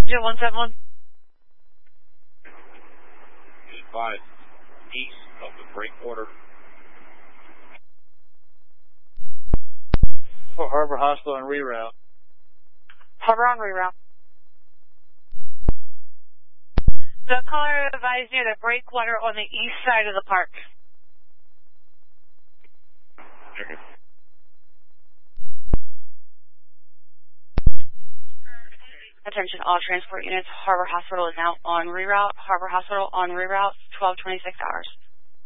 0171. Just 5 east of the breakwater. For Harbor Hospital on reroute. Harbor on reroute. The caller advised near the breakwater on the east side of the park. Okay. Attention all transport units. Harbor Hospital is now on reroute. Harbor Hospital on reroute, 12:26 hours.